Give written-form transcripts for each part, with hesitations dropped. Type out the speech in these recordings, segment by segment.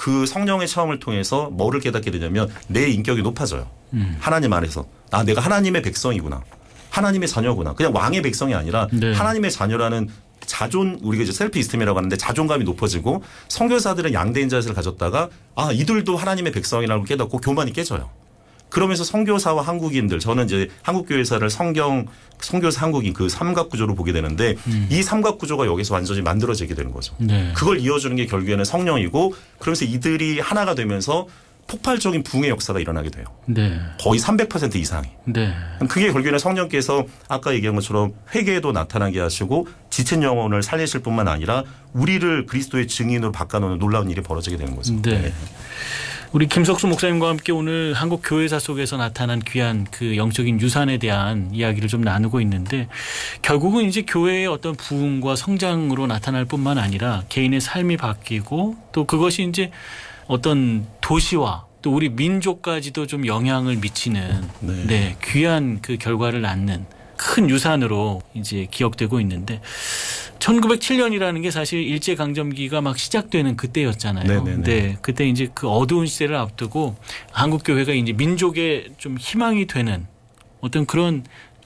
그 성령의 체험을 통해서 뭐를 깨닫게 되냐면 내 인격이 높아져요. 하나님 안에서 내가 하나님의 백성이구나. 하나님의 자녀구나. 그냥 왕의 백성이 아니라 네. 하나님의 자녀라는 우리가 이제 셀프 이스템이라고 하는데 자존감이 높아지고 선교사들은 양대인 자세를 가졌다가 이들도 하나님의 백성이라고 깨닫고 교만이 깨져요. 그러면서 선교사와 한국인들 저는 이제 한국교회사를 선교사 한국인 그 삼각구조로 보게 되는데 이 삼각구조가 여기서 완전히 만들어지게 되는 거죠. 네. 그걸 이어주는 게 결국에는 성령이고 그러면서 이들이 하나가 되면서 폭발적인 부흥의 역사가 일어나게 돼요. 네. 거의 300% 이상이. 네. 그게 결국에는 성령께서 아까 얘기한 것처럼 회개에도 나타나게 하시고 지친 영혼을 살리실 뿐만 아니라 우리를 그리스도의 증인으로 바꿔놓는 놀라운 일이 벌어지게 되는 거죠. 네. 네. 우리 김석수 목사님과 함께 오늘 한국 교회사 속에서 나타난 귀한 그 영적인 유산에 대한 이야기를 좀 나누고 있는데 결국은 이제 교회의 어떤 부흥과 성장으로 나타날 뿐만 아니라 개인의 삶이 바뀌고 또 그것이 이제 어떤 도시와 또 우리 민족까지도 좀 영향을 미치는 네, 귀한 그 결과를 낳는 큰 유산으로 이제 기억되고 있는데 1907년이라는 게 사실 일제강점기가 막 시작되는 그때였잖아요. 네, 그때 이제 그 어두운 시대를 앞두고 한국 교회가 이제 민족의 좀 희망이 되는 어떤 그런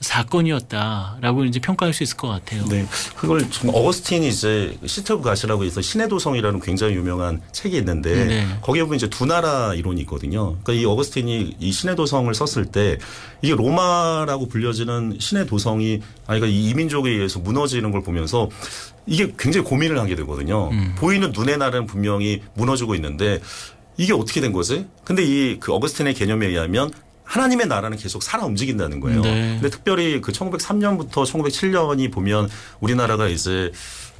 사건이었다라고 이제 평가할 수 있을 것 같아요. 네, 그걸 어거스틴이 이제 시트브 가시라고 해서 신의 도성이라는 굉장히 유명한 책이 있는데 네. 거기에 보면 이제 두 나라 이론이 있거든요. 그러니까 이 어거스틴이 이 신의 도성을 썼을 때 이게 로마라고 불려지는 신의 도성이 그러니까 이 이민족에 의해서 무너지는 걸 보면서 이게 굉장히 고민을 하게 되거든요. 보이는 눈의 나라는 분명히 무너지고 있는데 이게 어떻게 된 거지? 근데 이 그 어거스틴의 개념에 의하면 하나님의 나라는 계속 살아 움직인다는 거예요. 네. 근데 특별히 그 1903년부터 1907년이 보면 우리나라가 이제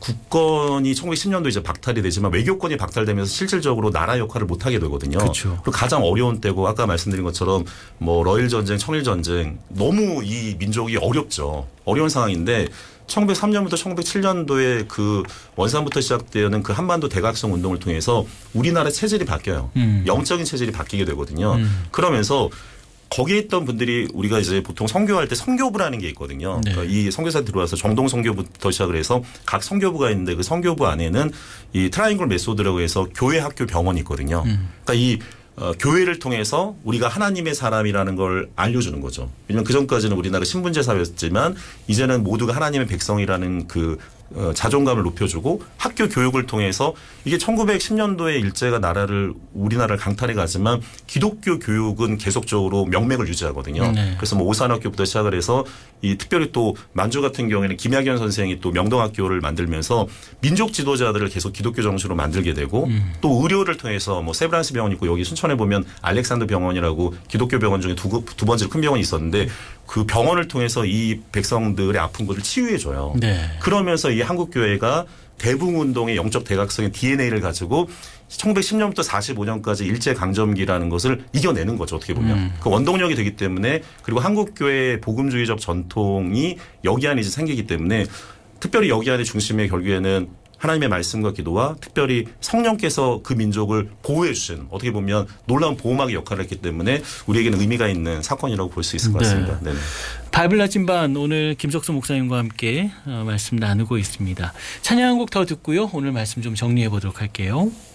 국권이 1910년도 이제 박탈이 되지만 외교권이 박탈되면서 실질적으로 나라 역할을 못 하게 되거든요. 그렇죠. 그리고 가장 어려운 때고 아까 말씀드린 것처럼 뭐 러일 전쟁, 청일 전쟁 너무 이 민족이 어렵죠. 어려운 상황인데 1903년부터 1907년도에 그 원산부터 시작되는 그 한반도 대각성 운동을 통해서 우리나라 체질이 바뀌어요. 영적인 체질이 바뀌게 되거든요. 그러면서 거기에 있던 분들이 우리가 이제 보통 선교할 때 선교부라는 게 있거든요. 네. 그러니까 이 선교사 들어와서 정동 선교부터 시작을 해서 각 선교부가 있는데 그 선교부 안에는 이 트라이앵글 메소드라고 해서 교회, 학교, 병원이 있거든요. 그러니까 이 교회를 통해서 우리가 하나님의 사람이라는 걸 알려주는 거죠. 왜냐하면 그전까지는 우리나라 신분제 사회였지만 이제는 모두가 하나님의 백성이라는 그 자존감을 높여주고 학교 교육을 통해서 이게 1910년도에 일제가 우리나라를 강탈해 가지만 기독교 교육은 계속적으로 명맥을 유지하거든요. 네. 그래서 뭐 오산학교부터 시작을 해서 이 특별히 또 만주 같은 경우에는 김학연 선생이 또 명동학교를 만들면서 민족 지도자들을 계속 기독교 정신으로 만들게 되고 또 의료를 통해서 뭐 세브란스 병원 있고 여기 순천에 보면 알렉산더 병원이라고 기독교 병원 중에 두 번째로 큰 병원이 있었는데 그 병원을 통해서 이 백성들의 아픈 것을 치유해 줘요. 네. 그러면서 이 한국교회가 대붕운동의 영적 대각성의 DNA를 가지고 1910년부터 45년까지 일제강점기라는 것을 이겨내는 거죠. 어떻게 보면. 그 원동력이 되기 때문에 그리고 한국교회의 복음주의적 전통이 여기 안에 이제 생기기 때문에 특별히 여기 안에 중심에 결국에는 하나님의 말씀과 기도와 특별히 성령께서 그 민족을 보호해 주신 어떻게 보면 놀라운 보호막의 역할을 했기 때문에 우리에게는 의미가 있는 사건이라고 볼 수 있을 것 같습니다. 네. 바이블 나침반 오늘 김석수 목사님과 함께 말씀 나누고 있습니다. 찬양 한 곡 더 듣고요. 오늘 말씀 좀 정리해 보도록 할게요.